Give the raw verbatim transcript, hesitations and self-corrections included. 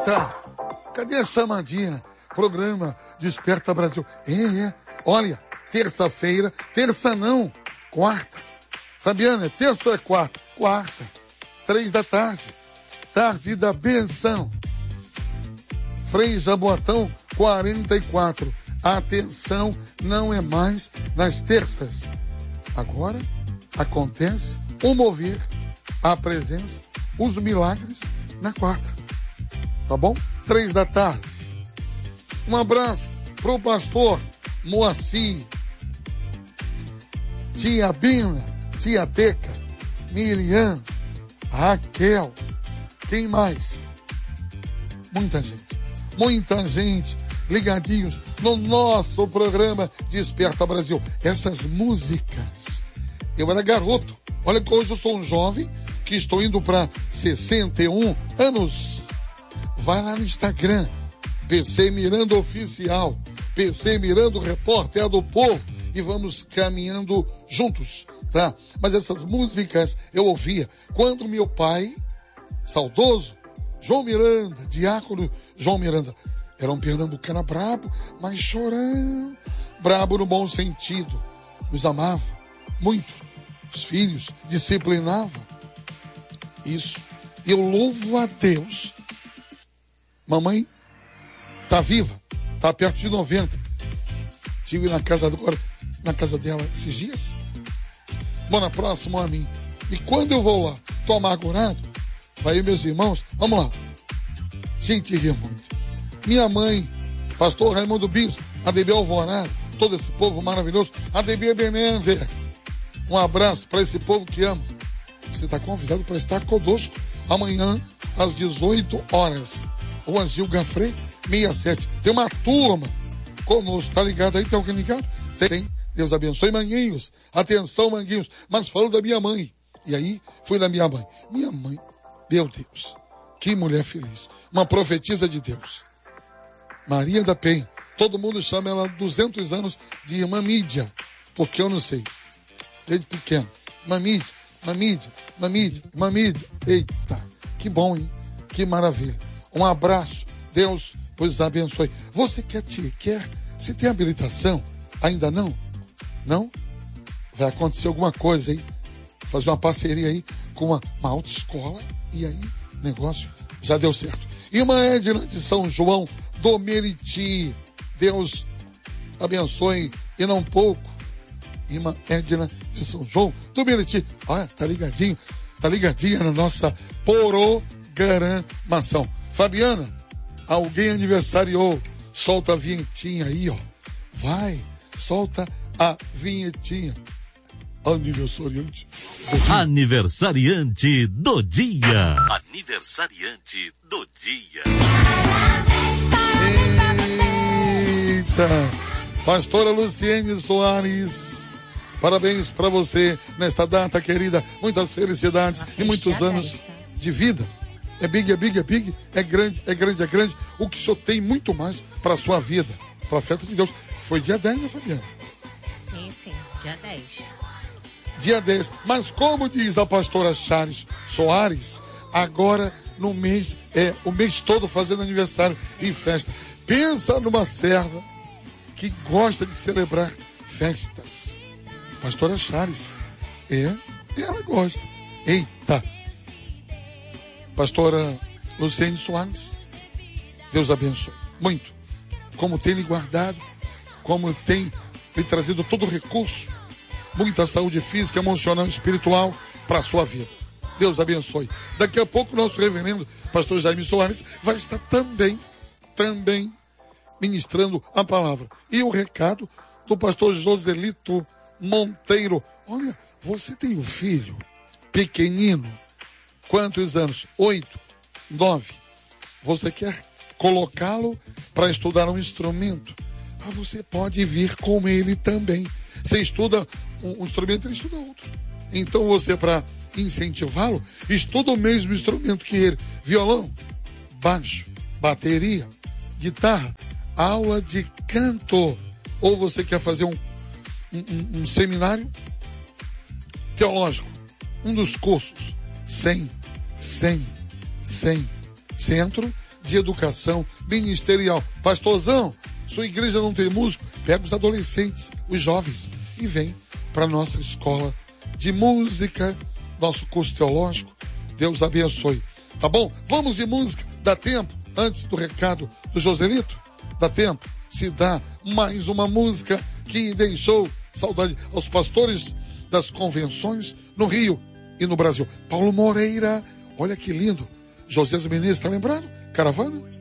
Eita! Cadê a chamadinha? Programa Desperta Brasil. É, é. Olha, terça-feira, terça não, quarta. Fabiana, é terça ou é quarta? Quarta. Três da tarde. Tarde da benção. Frei Jaboatão, quarenta e quatro. Atenção, não é mais nas terças. Agora acontece o mover, a presença, os milagres na quarta. Tá bom? Três da tarde. Um abraço pro pastor Moacir, tia Bina, tia Teca, Miriam, Raquel. Quem mais? Muita gente. Muita gente ligadinhos no nosso programa Desperta Brasil. Essas músicas. Eu era garoto. Olha que hoje eu sou um jovem que estou indo para sessenta e um anos. Vai lá no Instagram, P C Miranda Oficial, P C Miranda Repórter do Povo, e vamos caminhando juntos, tá? Mas essas músicas eu ouvia quando meu pai, saudoso, João Miranda, diácono João Miranda, era um pernambucano brabo, mas chorando, brabo no bom sentido, nos amava muito, os filhos, disciplinava, isso, eu louvo a Deus. Mamãe tá viva, tá perto de noventa. Estive na casa agora, na casa dela esses dias. Bom, na próxima a mim. E quando eu vou lá, tô amargurado, vai meus irmãos, vamos lá. Gente, ri muito. Minha mãe, pastor Raimundo Bispo, A D B Alvorada, todo esse povo maravilhoso, A D B Ebenezer. Um abraço para esse povo que ama. Você está convidado para estar conosco amanhã às dezoito horas. Rua Gilga Frei, sessenta e sete. Tem uma turma conosco, tá ligado aí? Tem alguém ligado? Tem. Deus abençoe, Manguinhos. Atenção, Manguinhos. Mas falo da minha mãe. E aí, fui na minha mãe. Minha mãe, meu Deus, que mulher feliz. Uma profetisa de Deus. Maria da Penha. Todo mundo chama ela há duzentos anos de Irmã Mídia. Porque eu não sei. Desde pequeno. Irmã Mídia, Irmã Mídia, Irmã Mídia, Irmã Mídia. Eita, que bom, hein? Que maravilha. Um abraço. Deus vos abençoe. Você quer, te, quer? Se tem habilitação? Ainda não? Não? Vai acontecer alguma coisa aí. Fazer uma parceria aí com uma, uma autoescola. E aí, negócio já deu certo. Irmã Edna de São João do Meriti. Deus abençoe e não pouco. Irmã Edna de São João do Meriti. Olha, tá ligadinho. Tá ligadinha na nossa programação. Fabiana, alguém aniversariou. Solta a vinhetinha aí, ó. Vai, solta a vinhetinha. Aniversariante do dia. Aniversariante do dia. Aniversariante do dia. Eita! Pastora Luciene Soares, parabéns para você nesta data, querida. Muitas felicidades e muitos anos de vida. É big, é big, é big, é grande, é grande, é grande. O que o senhor tem muito mais para a sua vida. Profeta de Deus. Foi dia dez, né, Fabiana? Sim, sim, dia dez. Dia dez. Mas como diz a pastora Charis Soares, agora no mês, é o mês todo fazendo aniversário e festa. Pensa numa serva que gosta de celebrar festas. Pastora Charis. É, ela gosta. Eita. Pastora Luciene Soares, Deus abençoe muito. Como tem lhe guardado, como tem lhe trazido todo o recurso, muita saúde física, emocional e espiritual para a sua vida. Deus abençoe. Daqui a pouco o nosso reverendo pastor Jaime Soares vai estar também, também ministrando a palavra. E o recado do pastor Joselito Monteiro. Olha, você tem um filho pequenino. Quantos anos? Oito, nove. Você quer colocá-lo para estudar um instrumento? Ah, você pode vir com ele também. Você estuda um, um instrumento, ele estuda outro. Então você, para incentivá-lo, estuda o mesmo instrumento que ele. Violão, baixo, bateria, guitarra, aula de canto. Ou você quer fazer um, um, um seminário teológico, um dos cursos. Cem, cem, cem. Centro de educação ministerial. Pastorzão, sua igreja não tem músico? Pega os adolescentes, os jovens, e vem para nossa escola de música, nosso curso teológico. Deus abençoe. Tá bom? Vamos de música. Dá tempo? Antes do recado do Joselito? Dá tempo? Se dá mais uma música que deixou saudade aos pastores das convenções no Rio e no Brasil. Paulo Moreira, olha que lindo. José Menezes, tá lembrando? Caravana?